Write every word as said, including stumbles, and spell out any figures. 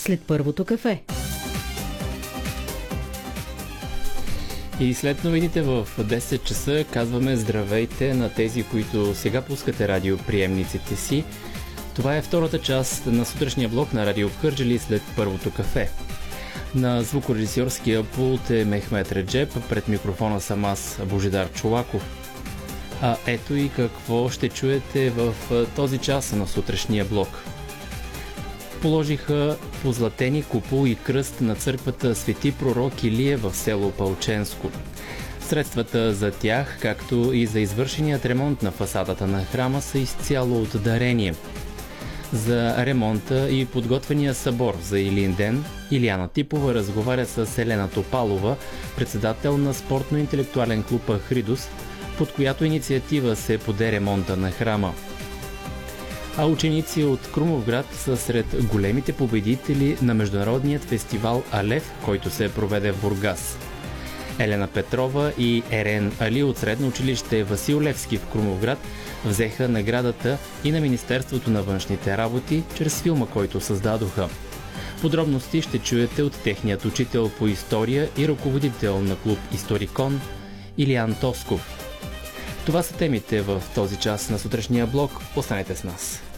след първото кафе. И след новините в десет часа казваме здравейте на тези, които сега пускате радиоприемниците си. Това е втората част на сутрешния блок на Радио Кърджали след първото кафе. На звукорежисьорския пулт е Мехмет Реджеп, пред микрофона съм аз, Божидар Чолаков. А ето и какво ще чуете в този час на сутрешния блок. Положиха позлатени купол и кръст на църквата Свети пророк Илия в село Палченско. Средствата за тях, както и за извършеният ремонт на фасадата на храма, са изцяло от дарение. За ремонта и подготвения събор за Илин ден Илияна Типова разговаря с Елена Топалова, председател на спортно-интелектуален клуб Ахридос, под която инициатива се поде ремонта на храма. А ученици от Крумовград са сред големите победители на международният фестивал Алев, който се проведе в Бургас. Елена Петрова и Ерен Али от средно училище Васил Левски в Крумовград взеха наградата и на Министерството на външните работи чрез филма, който създадоха. Подробности ще чуете от техният учител по история и ръководител на клуб Историкон Илиян Тосков. Това са темите в този час на сутрешния блок. Останете с нас.